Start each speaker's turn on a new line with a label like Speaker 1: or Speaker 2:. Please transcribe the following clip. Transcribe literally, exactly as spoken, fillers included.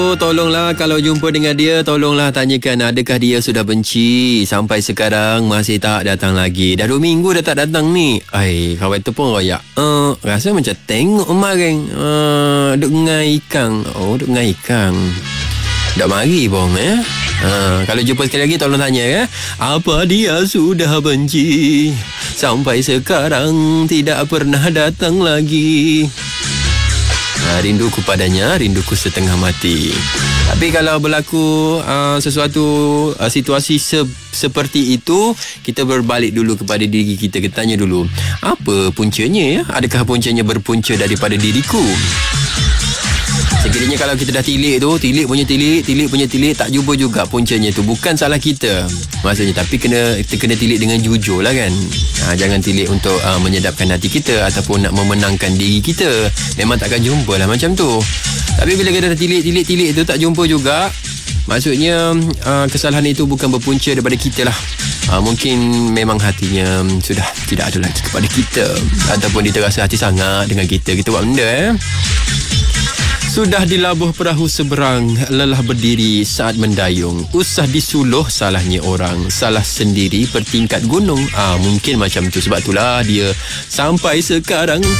Speaker 1: Oh, tolonglah kalau jumpa dengan dia, tolonglah tanyakan adakah dia sudah benci. Sampai sekarang masih tak datang lagi. Dah dua minggu dah tak datang ni. Ai, kawan tu pun royak. Uh, rasa macam tengok kemarin. Uh, duk ngai ikang. Oh, duk ngai ikang. Dak mari pun eh. Uh, kalau jumpa sekali lagi tolong tanya ya. Apa dia sudah benci? Sampai sekarang tidak pernah datang lagi. Ha, rinduku padanya, rinduku setengah mati. Tapi kalau berlaku uh, sesuatu uh, situasi se- seperti itu, kita berbalik dulu kepada diri kita. Kita tanya dulu, apa puncanya ya? Adakah puncanya berpunca daripada diriku? Sekiranya kalau kita dah tilik tu, tilik punya tilik, tilik punya tilik, tak jumpa juga puncanya tu. Bukan salah kita maksudnya, tapi kena kita kena tilik dengan jujur lah kan. Ha, jangan tilik untuk uh, menyedapkan hati kita ataupun nak memenangkan diri kita. Memang takkan jumpa lah macam tu. Tapi bila kita dah tilik, tilik, tilik tu tak jumpa juga, maksudnya uh, kesalahan itu bukan berpunca daripada kita lah. uh, Mungkin memang hatinya sudah tidak ada lagi kepada kita, ataupun dia terasa hati sangat dengan kita. Kita buat benda eh. Sudah dilabuh perahu seberang, lelah berdiri saat mendayung. Usah disuluh salahnya orang, salah sendiri bertingkat gunung. Ah, mungkin macam tu. Sebab itulah dia sampai sekarang